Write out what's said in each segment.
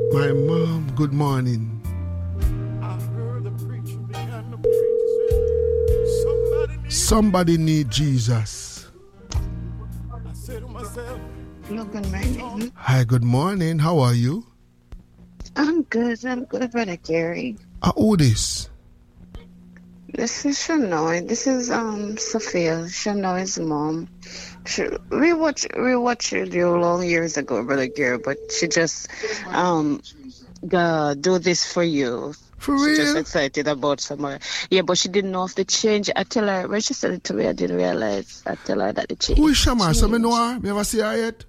My mom, good morning. I heard the preacher began to preach. Somebody need Jesus. I said to myself, Good morning. Hi, good morning. How are you? I'm good, Brother Gary. Who this? This is Shanoy. This is Sophia, Shanoy's mom. We watched you long years ago, Brother Gary, but she just do this for you. For real? She's just excited about somewhere. Yeah, but she didn't know of the change. I tell her when she said it to me, I didn't realize. I tell her that the change. Who is Shama? So me know her? Me ever see her yet?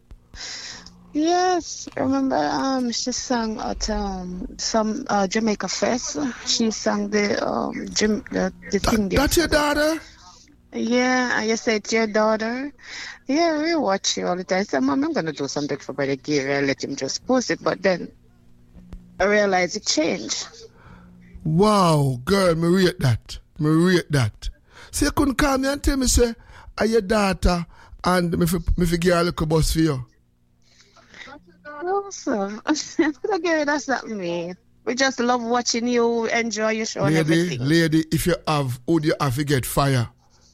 Yes, remember she sang at some Jamaica Fest. She sang the thing. That's your daughter? Yeah, and you said to your daughter. Yeah, we watch you all the time. I said, Mom, I'm gonna do something for Brother Gary. I let him just post it, but then I realized it changed. Wow, girl, me rate that. See, you couldn't call me and tell me, say, are your daughter and me fi give her a little bus for you. No, sir. Brother Gary, that's not me. We just love watching you enjoy your show and everything. Lady, if you have, would you have to get fire?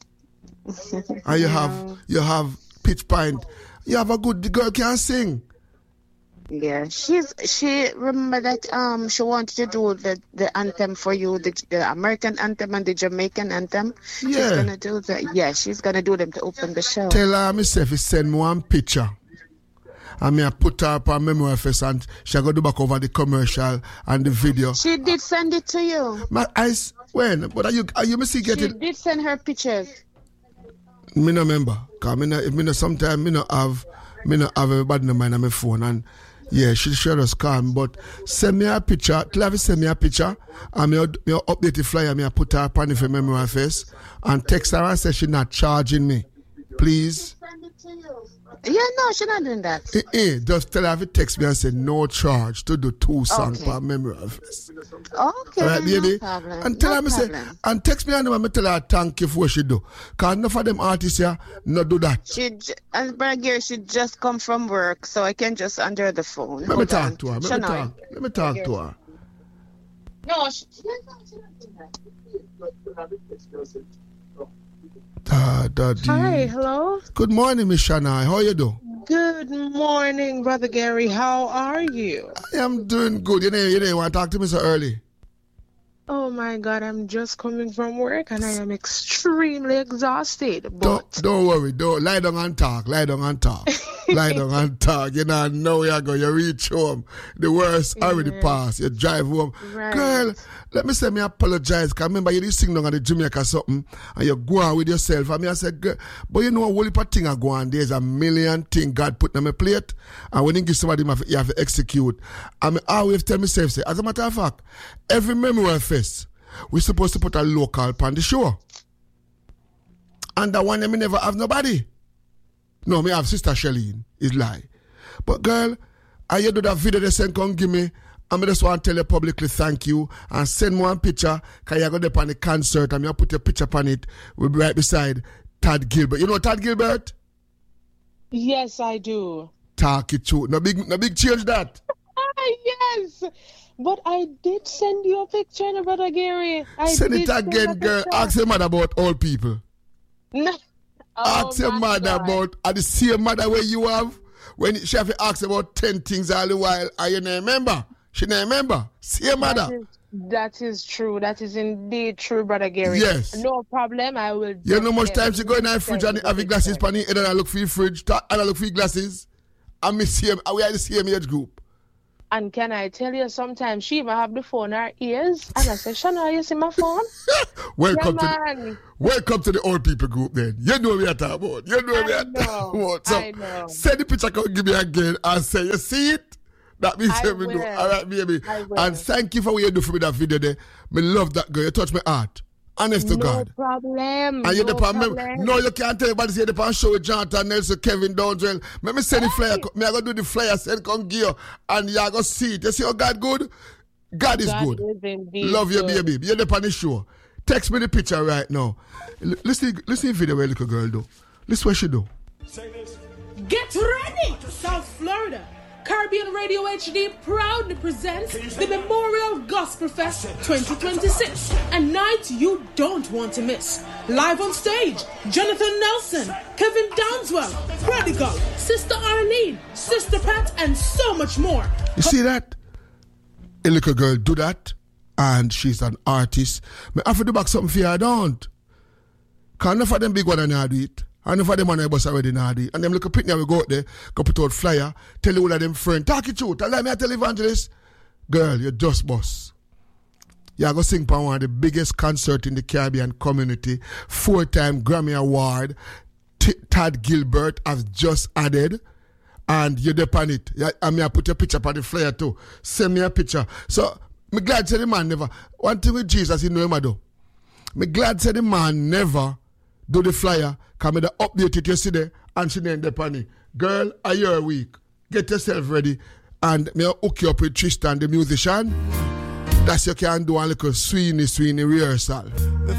And you have pitch pint. You have a the girl can sing. Yeah, she remember that she wanted to do the anthem for you, the American anthem and the Jamaican anthem. Yeah. She's gonna do that. Yeah, she's gonna do them to open the show. Tell her myself to send me one picture. And I put her up on memory face and she go do back over the commercial and the video. She did send it to you. My eyes when? But are you missing getting? She did send her pictures. Me no remember. Cause sometimes me no have everybody in mind on my phone and yeah, she just call me. But send me a picture. Tell her to send me a picture and me update the flyer. Me put her up on the memory face and text her and say she not charging me. Please. Send it to you. Yeah, no, she's not doing that. Just tell her to text me and say no charge to do 2 songs per memory office. Okay, all right, baby. No problem. And tell her say, and text me and tell her thank you for what she do. Cause enough of them artists here not do that. And Brother Gary, she just come from work, so I can just under the phone. Let me talk to her. Let me talk to her. No, Hi, hello. Good morning, Miss Shana. How you do? Good morning, Brother Gary. How are you? I am doing good. You didn't want to talk to me so early. Oh my God, I'm just coming from work and I am extremely exhausted. But don't worry. Don't lie down and talk. Lie down and talk. You know where you go. You reach home. The worst already passed. You drive home. Right. Girl, let me say me apologize. Cause remember you did sing down at the Jamaica something and you go on with yourself. And I said, girl, but you know a whole heap of thing I go on. There's a million things God put on my plate. And when you give somebody you have to execute. I always tell myself, say, as a matter of fact, every memory fest, we're supposed to put a local on the show. And that one, me never have nobody. No, me have Sister Shelleen. Is lie. But girl, I you do that video they send come give me. I just want to tell you publicly thank you and send me one picture because you go there on the concert and you put your picture on it. We'll be right beside Tad Gilbert. You know Tad Gilbert? yes, I do. Talk it through. No big change that. Yes. But I did send you a picture, Brother Gary. Send it again, girl. Ask your mother about old people. No. Ask your mother about the same mother where you have. When she have to ask about 10 things all the while, and you don't remember. She don't remember. Same mother. That is true. That is indeed true, Brother Gary. Yes. No problem. I will. You know much time she go in the fridge and have your glasses on it, and then I look for your fridge, and I look for your glasses. And me see him. We are the same age group. And can I tell you, sometimes she even have the phone in her ears, and I say, Shana, you see my phone? Welcome to the old people group then. You know what we are talking about. You know what we are talking about. So I know. send the picture, come give me again and say, you see it? That means I we will. do. All right, baby. I will. And thank you for what you do for me that video there. Me love that girl. You touch my heart. Honest to God. No problem. And you No problem. no, you can't tell everybody say the pan show with Jonathan Nelson, Kevin Dowdrell. Let me send the flyer. Me I go do the flyer, send come give you, and you go see it. You see how God good? God is good. Love you, baby. You're the pan the show. Text me the picture right now. Listen to the video where little girl do. Listen what she do. say this. Get ready to South Florida. Caribbean Radio HD proudly presents the Memorial Gospel Fest 2026, a night you don't want to miss. Live on stage, Jonathan Nelson, Kevin Downswell, Prodigal, Sister Arlene, Sister Pat, and so much more. You see that? A little girl do that, and she's an artist. I have to do back something for her, I don't. Because enough of them big one and I do it. Enough of them on the bus already now do it. And them little pitney we go out there, go put out flyer, tell you all of them friends, talk it truth, tell me I tell Evangelist, girl, you're just boss. You're going to sing for one of the biggest concert in the Caribbean community, 4-time Grammy Award, Tad Gilbert has just added, and you're there on it. I mean, I put your picture on the flyer too. Send me a picture. So, I'm glad to the man never. One thing with Jesus, you know him, I do. I'm glad to the man never do the flyer, because I update it yesterday, and she didn't depend on it. Girl, a year week. Get yourself ready, and me hook you up with Tristan, the musician. That's you can do a little sweeney rehearsal.